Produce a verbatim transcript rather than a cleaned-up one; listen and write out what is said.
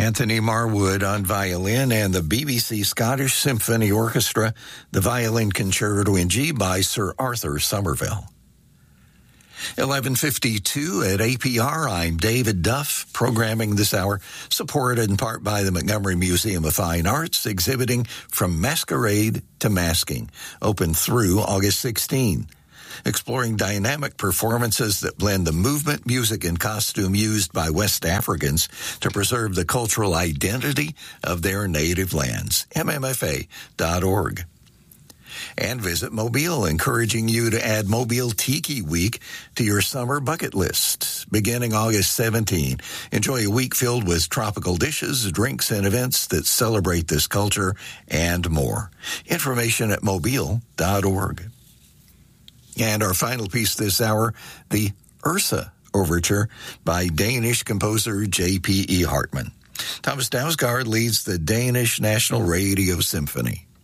Anthony Marwood on violin, and the B B C Scottish Symphony Orchestra, the Violin Concerto in G by Sir Arthur Somerville. eleven fifty-two at A P R, I'm David Duff, programming this hour, supported in part by the Montgomery Museum of Fine Arts, exhibiting From Masquerade to Masking, open through August sixteenth. Exploring dynamic performances that blend the movement, music, and costume used by West Africans to preserve the cultural identity of their native lands. M M F A dot org. And visit Mobile, encouraging you to add Mobile Tiki Week to your summer bucket list. Beginning August seventeenth, enjoy a week filled with tropical dishes, drinks, and events that celebrate this culture and more. Information at mobile dot org. And our final piece this hour, the Ursa Overture by Danish composer J P E Hartmann. Thomas Dausgaard leads the Danish National Radio Symphony.